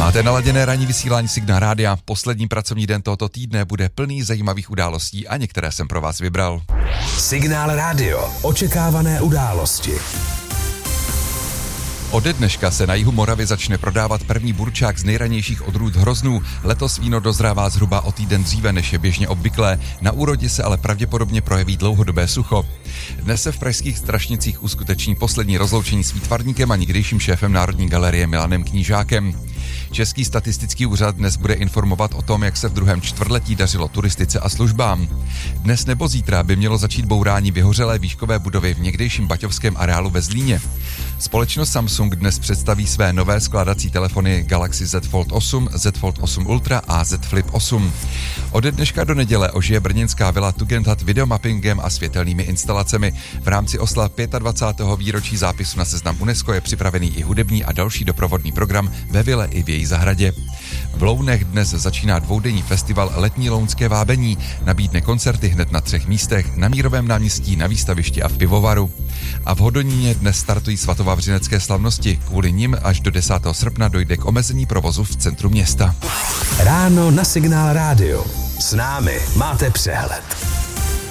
Máte naladěné ranní vysílání Signál Rádia. Poslední pracovní den tohoto týdne bude plný zajímavých událostí a některé jsem pro vás vybral. Signál Rádio. Očekávané události. Ode dneška se na jihu Moravy začne prodávat první burčák z nejranějších odrůd hroznů. Letos víno dozrává zhruba o týden dříve, než je běžně obvyklé. Na úrodě se ale pravděpodobně projeví dlouhodobé sucho. Dnes se v pražských Strašnicích uskuteční poslední rozloučení s výtvarníkem a někdejším šéfem Národní galerie Milanem Knížákem. Český statistický úřad dnes bude informovat o tom, jak se v druhém čtvrtletí dařilo turistice a službám. Dnes nebo zítra by mělo začít bourání vyhořelé výškové budovy v někdejším baťovském areálu ve Zlíně. Společnost Samsung dnes představí své nové skládací telefony Galaxy Z Fold 8, Z Fold 8 Ultra a Z Flip 8. Ode dneška do neděle ožije brněnská vila Tugendhat videomappingem a světelnými instalacemi. V rámci oslav 25. výročí zápisu na seznam UNESCO je připravený i hudební a další doprovodný program ve vile i v její zahradě. V Lounech dnes začíná dvoudenní festival Letní lounské vábení. Nabídne koncerty hned na 3 místech, na Mírovém náměstí, na výstavišti a v pivovaru. A v Hodoníně dnes startují svatovavřinecké slavnosti. Kvůli nim až do 10. srpna dojde k omezení provozu v centru města. Ráno na Signál Rádio. S námi máte přehled.